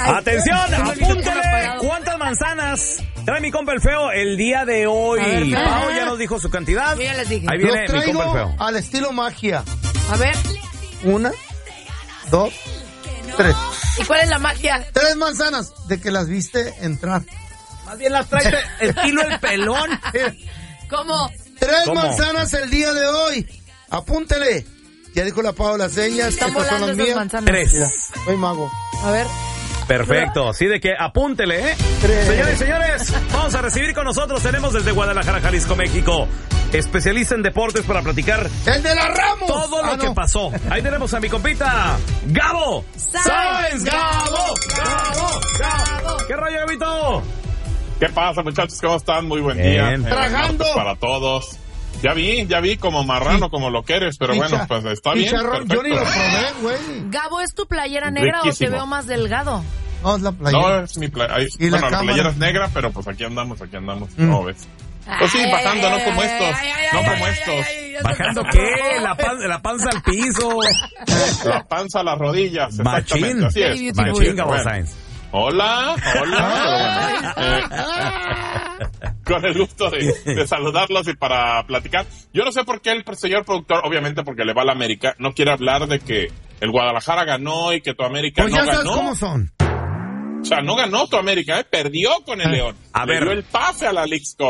Atención, apúntele cuántas manzanas trae mi compa el feo el día de hoy. Pau ya nos dijo su cantidad. Yo ya les dije. Ahí viene mi compa el feo. Al estilo magia. A ver. 1, 2, 3. ¿Y cuál es la magia? 3 manzanas de que las viste entrar. Más bien las trae estilo el pelón. ¿Cómo? 3 manzanas el día de hoy. Apúntele. Ya dijo la Pau las señas. Están Estas son volando las esas mías. manzanas. 3. Mira, soy mago. A ver. Perfecto, así de que apúntele, ¿eh? 3. Señores y señores, vamos a recibir con nosotros, tenemos desde Guadalajara, Jalisco, México, especialista en deportes para platicar ¡El de la Ramos! todo lo que pasó. Ahí tenemos a mi compita, Gabo Sáenz. ¡Gabo! ¿Qué rollo, Gabito? ¿Qué pasa, muchachos? ¿Cómo están? Muy buen Bien. día. Tragando. Para todos. Ya vi como marrano, como lo que eres, pero bueno, pues está bien. Chicharrón, yo ni lo probé, güey. Gabo, ¿es tu playera negra o Riquísimo. te veo más delgado? No, es la playera. No, es mi playera. Y la Bueno, la cámara. playera es negra, pero pues aquí andamos. ¿No ves? Pues sí, bajando, no como estos. No como estos. ¿Bajando qué? La panza al piso. La panza a las rodillas. Machín. Exactamente, así es. Machín, Gabo Bueno. Sáenz. Hola. Pero bueno, con el gusto de saludarlos y para platicar. Yo no sé por qué el señor productor, obviamente porque le va a la América, no quiere hablar de que el Guadalajara ganó y que tu América Pues no ya sabes ganó. cómo son. O sea, no ganó tu América, perdió con el León. A Le ver. dio el pase a la Leagues Cup.